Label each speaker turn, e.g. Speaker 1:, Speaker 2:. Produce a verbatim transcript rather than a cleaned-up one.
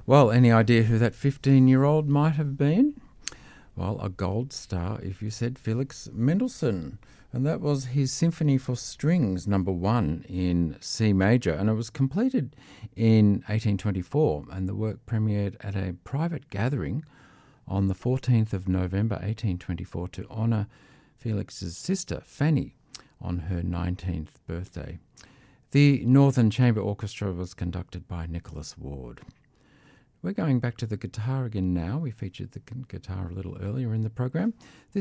Speaker 1: Well, any idea who that fifteen-year-old might have been? Well, a gold star if you said Felix Mendelssohn. And that was his Symphony for Strings, number one in C major. And it was completed in eighteen twenty-four. And the work premiered at a private gathering on the fourteenth of November, eighteen twenty-four, to honour Felix's sister, Fanny, on her nineteenth birthday. The Northern Chamber Orchestra was conducted by Nicholas Ward. We're going back to the guitar again now. We featured the guitar a little earlier in the program. This